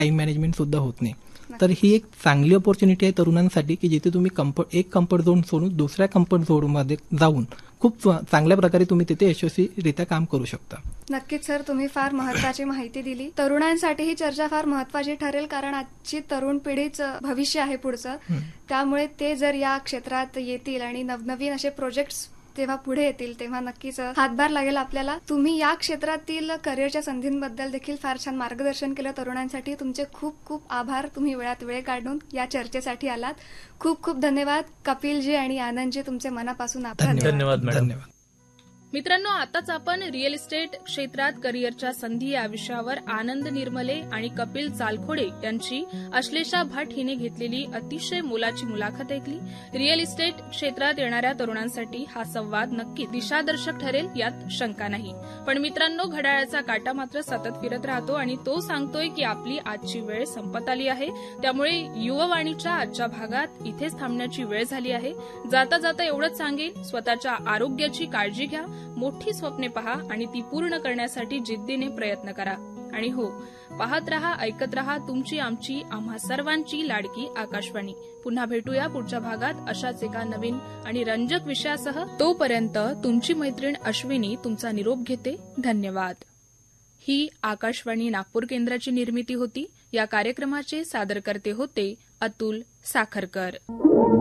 Time management सुद्धा होत नाही. तर ही एक चांगली ऑपॉर्च्युनिटी आहे तरुणांसाठी की जिथे तुम्ही एक कम्फर्ट झोन सोडून दुसऱ्या कम्फर्ट झोनमध्ये जाऊन खूप चांगल्या प्रकारे तुम्ही तिथे यशस्वीरित्या काम करू शकता. नक्कीच सर, तुम्ही फार महत्वाची माहिती दिली. तरुणांसाठी ही चर्चा फार महत्वाची ठरेल, कारण आजची तरुण पिढीच भविष्य आहे पुढचं. त्यामुळे ते जर या क्षेत्रात येतील आणि नवनवीन असे प्रोजेक्ट्स तेव्हा पुढे येतील तेव्हा नक्कीच हातभार लागेल आपल्याला. तुम्ही या क्षेत्रातील करिअरच्या संधींबद्दल देखील फार छान मार्गदर्शन केलं तरुणांसाठी. तुमचे खूप खूप आभार. तुम्ही वेळात वेळ काढून या चर्चेसाठी आलात. खूप खूप धन्यवाद कपिलजी आणि आनंदजी, तुमचे मनापासून आभार. धन्यवाद. मित्रांनो, आताच आपण रिअल इस्टेट क्षेत्रात करिअरच्या संधी या विषयावर आनंद निर्मले आणि कपिल चालखोडे यांची अश्लेषा भट हिने घेतलेली अतिशय मोलाची मुलाखत ऐकली. रिअल इस्टेट क्षेत्रात येणाऱ्या तरुणांसाठी हा संवाद नक्की दिशादर्शक ठरेल यात शंका नाही. पण मित्रांनो, घड्याळाचा काटा मात्र सतत फिरत राहतो आणि तो सांगतोय की आपली आजची वेळ संपत आली आहे. त्यामुळे युववाणीच्या आजच्या भागात इथेच थांबण्याची वेळ झाली आहे. जाता जाता एवढंच सांगेन, स्वतःच्या आरोग्याची काळजी घ्या, मोठी स्वप्ने पहा आणि ती पूर्ण करण्यासाठी जिद्दीने प्रयत्न करा. आणि हो, पाहत रहा, ऐकत रहा तुमची आमची आम्हा सर्वांची लाडकी आकाशवाणी. पुन्हा भेटूया पुढच्या भागात अशाच एका नवीन आणि रंजक विषयासह. तोपर्यंत तुमची मैत्रीण अश्विनी तुमचा निरोप घेते. धन्यवाद. ही आकाशवाणी नागपूर केंद्राची निर्मिती होती. या कार्यक्रमाचे सादरकर्ते होते अतुल साखरकर.